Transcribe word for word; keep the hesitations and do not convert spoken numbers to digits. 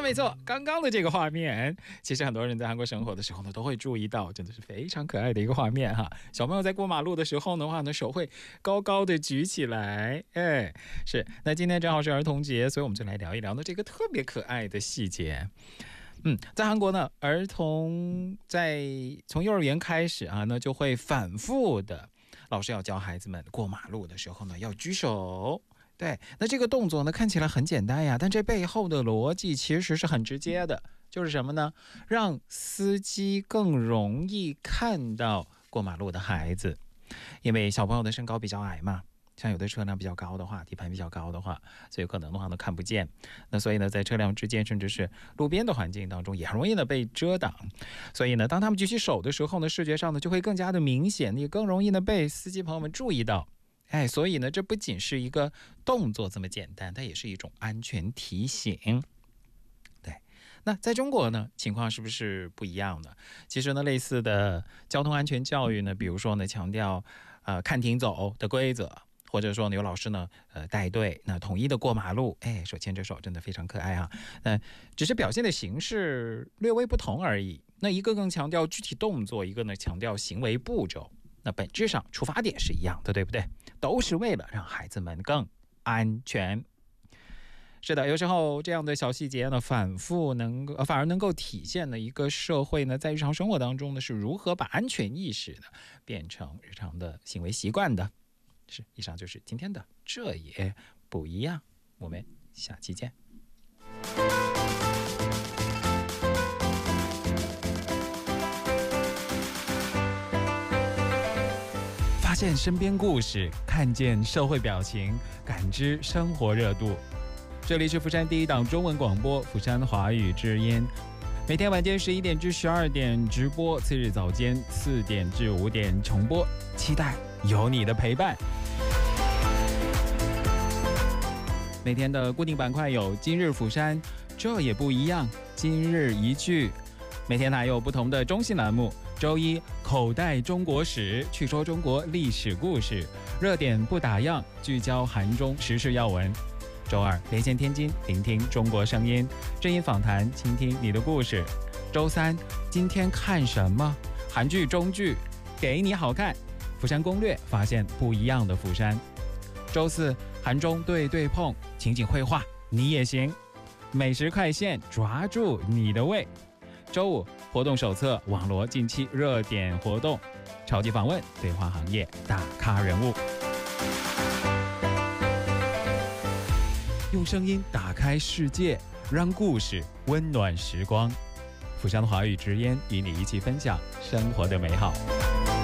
错没错，刚刚的这个画面，其实很多人在韩国生活的时候呢，都会注意到，真的是非常可爱的一个画面哈。小朋友在过马路的时候的话呢，手会高高的举起来，哎，是。那今天正好是儿童节，所以我们就来聊一聊呢这个特别可爱的细节。嗯，在韩国呢，儿童在从幼儿园开始啊，那就会反复的，老师要教孩子们过马路的时候呢，要举手。对，那这个动作呢看起来很简单呀，但这背后的逻辑其实是很直接的，就是什么呢？让司机更容易看到过马路的孩子，因为小朋友的身高比较矮嘛，像有的车辆比较高的话，底盘比较高的话，所以可能的话呢看不见。那所以呢，在车辆之间甚至是路边的环境当中，也很容易呢被遮挡。所以呢，当他们举起手的时候呢，视觉上呢就会更加的明显，也更容易呢被司机朋友们注意到。哎，所以呢，这不仅是一个动作这么简单，它也是一种安全提醒。对，那在中国呢，情况是不是不一样的？其实呢，类似的交通安全教育呢，比如说呢，强调呃看停走的规则，或者说呢，有老师呢呃带队，那统一的过马路，哎，手牵着手，真的非常可爱啊。那只是表现的形式略微不同而已。那一个更强调具体动作，一个呢强调行为步骤。那本质上出发点是一样的，对不对？都是为了让孩子们更安全。是的，有时候这样的小细节呢，反复能够反而能够体现了一个社会呢，在日常生活当中呢，是如何把安全意识呢变成日常的行为习惯的。是，以上就是今天的这也不一样，我们下期见。发现身边故事，看见社会表情，感知生活热度。这里是釜山第一档中文广播釜山华语之音，每天晚间十一点至十二点直播，次日早间四点至五点重播，期待有你的陪伴。每天的固定板块有今日釜山，这也不一样，今日一句。每天还有不同的中性栏目，周一口袋中国史，去说中国历史故事，热点不打烊，聚焦韩中时事要闻。周二连线天津，聆听中国声音，正音访谈，倾听你的故事。周三今天看什么？韩剧中剧，给你好看。釜山攻略，发现不一样的釜山。周四韩中对对碰，情景绘画你也行。美食快线，抓住你的胃。周五活动手册，网罗近期热点活动。超级访问，对话行业大咖人物。用声音打开世界，让故事温暖时光。釜山华语之音与你一起分享生活的美好。